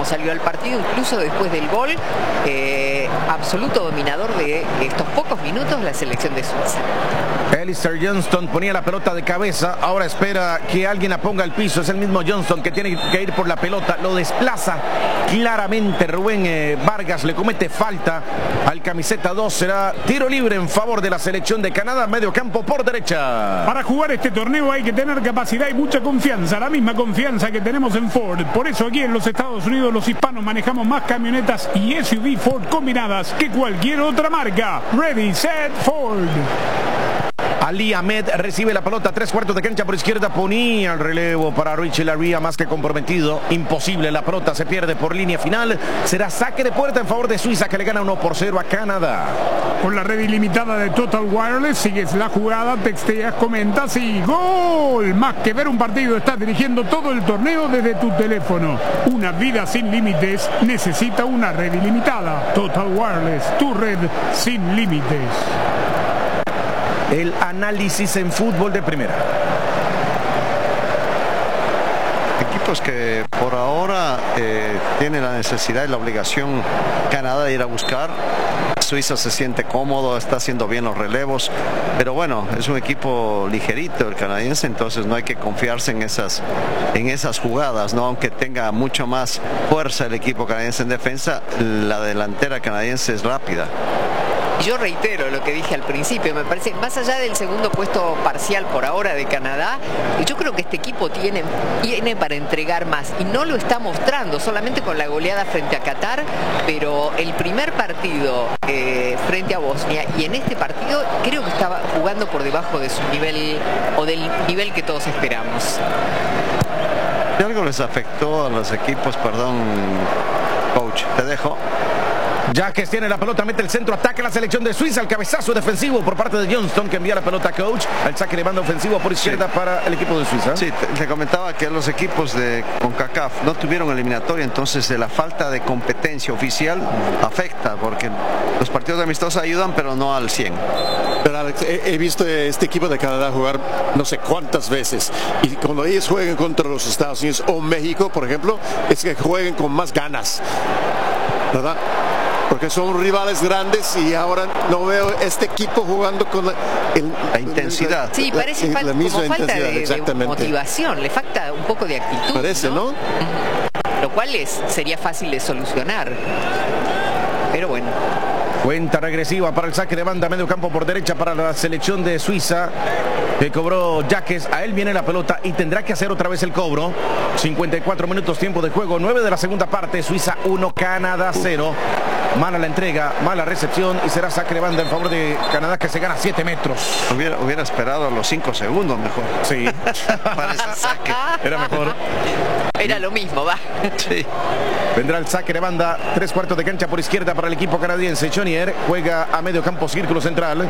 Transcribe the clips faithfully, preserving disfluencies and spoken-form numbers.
salió al partido, incluso después del gol. Eh, absoluto dominador de estos pocos minutos la selección de Suiza. Alistair Johnston ponía la pelota de cabeza, ahora espera que alguien la ponga al piso. Es el mismo Johnston que tiene que ir por la pelota, lo desplaza claramente Rubén eh, Vargas, le comete falta al camiseta dos. Será tiro libre en favor de la selección de Canadá, medio campo por derecha. Para jugar este torneo hay que tener capacidad y mucha confianza, la misma confianza que tenemos en Ford. Por eso aquí en los Estados Unidos los hispanos manejamos más camionetas y S U V Ford combinadas que cualquier otra marca. Ready, set, Ford. Ali Ahmed recibe la pelota, tres cuartos de cancha por izquierda, ponía el relevo para Richie Laryea, más que comprometido, imposible, la pelota se pierde por línea final, será saque de puerta en favor de Suiza, que le gana uno por cero a Canadá. Con la red ilimitada de Total Wireless, sigues la jugada, texteas, comentas y ¡gol! Más que ver un partido, estás dirigiendo todo el torneo desde tu teléfono. Una vida sin límites necesita una red ilimitada. Total Wireless, tu red sin límites. El análisis en fútbol de primera. Equipos que por ahora eh, tienen la necesidad y la obligación Canadá de ir a buscar. Suiza se siente cómodo, está haciendo bien los relevos, pero bueno, es un equipo ligerito el canadiense, entonces no hay que confiarse en esas, en esas jugadas, ¿no? Aunque tenga mucho más fuerza el equipo canadiense en defensa, la delantera canadiense es rápida. Yo reitero lo que dije al principio, me parece, más allá del segundo puesto parcial por ahora de Canadá, yo creo que este equipo tiene, tiene para entregar más y no lo está mostrando solamente con la goleada frente a Qatar, pero el primer partido eh, frente a Bosnia y en este partido creo que estaba jugando por debajo de su nivel o del nivel que todos esperamos. Si algo les afectó a los equipos, perdón, coach, te dejo. Jaques tiene la pelota, mete el centro, ataca la selección de Suiza, el cabezazo defensivo por parte de Johnston que envía la pelota a coach, al saque de banda ofensivo por izquierda sí. Para el equipo de Suiza. Sí, te, te comentaba que los equipos de CONCACAF no tuvieron eliminatoria, entonces la falta de competencia oficial afecta, porque los partidos amistosos ayudan, pero no al cien. Pero Alex, he, he visto este equipo de Canadá jugar no sé cuántas veces, y cuando ellos juegan contra los Estados Unidos o México, por ejemplo, es que jueguen con más ganas, ¿verdad? Porque son rivales grandes y ahora no veo este equipo jugando con el, la intensidad. Sí, parece la, fal la misma como falta intensidad, de, exactamente. de motivación, le falta un poco de actitud. Parece, ¿no? ¿no? Lo cual es, sería fácil de solucionar. Pero bueno. Cuenta regresiva para el saque de banda, medio campo por derecha para la selección de Suiza, que cobró Jaques. A él viene la pelota y tendrá que hacer otra vez el cobro. cincuenta y cuatro minutos tiempo de juego, nueve de la segunda parte. Suiza uno, Canadá cero. Mala la entrega, mala recepción y será saque de banda en favor de Canadá, que se gana siete metros. Hubiera, hubiera esperado a los cinco segundos mejor. Sí. Para ese saque. Era mejor. Era lo mismo, va. Sí. Vendrá el saque de banda, tres cuartos de cancha por izquierda para el equipo canadiense. Chonier juega a medio campo, círculo central.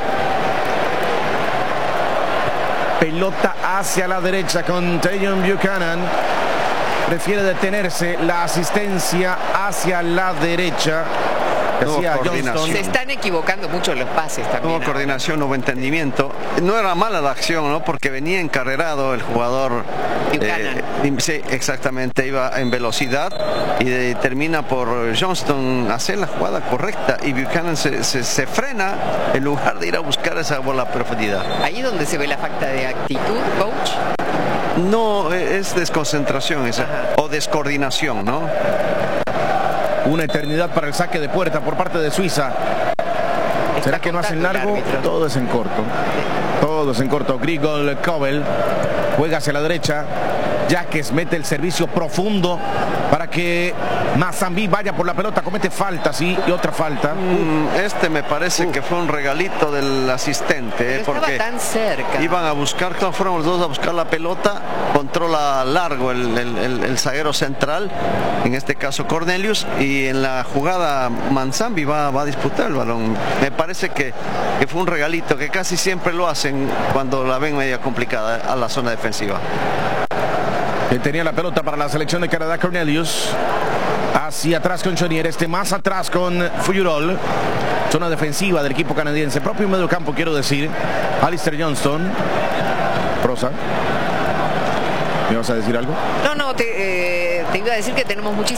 Pelota hacia la derecha con Tayon Buchanan. Prefiere detenerse, la asistencia hacia la derecha. Se están equivocando mucho los pases también. No hubo coordinación, no hubo entendimiento. No era mala la acción, ¿no? Porque venía encarrerado el jugador. Eh, sí, exactamente, iba en velocidad y de, termina por Johnston hacer la jugada correcta y Buchanan se, se, se frena en lugar de ir a buscar esa bola a profundidad. Ahí donde se ve la falta de actitud, coach. No, es desconcentración esa, o descoordinación, ¿no? Una eternidad para el saque de puerta por parte de Suiza. ¿Será que no hacen largo? Todo es en corto. Todo es en corto. Grigol Kobel juega hacia la derecha. Jaques mete el servicio profundo para que Mazambi vaya por la pelota, comete falta, sí, y otra falta. Mm, este me parece uh. que fue un regalito del asistente, eh, porque estaba tan cerca. Iban a buscar, fueron los dos a buscar la pelota, controla largo el, el, el, el zaguero central, en este caso Cornelius, y en la jugada Mazambi va, va a disputar el balón. Me parece que, que fue un regalito, que casi siempre lo hacen cuando la ven media complicada a la zona defensiva. Que tenía la pelota para la selección de Canadá, Cornelius. Hacia atrás con Chonier, este más atrás con Fuyurol. Zona defensiva del equipo canadiense. Propio medio campo, quiero decir. Alistair Johnston. Prosa. ¿Me vas a decir algo? No, no, te, eh, te iba a decir que tenemos muchísimas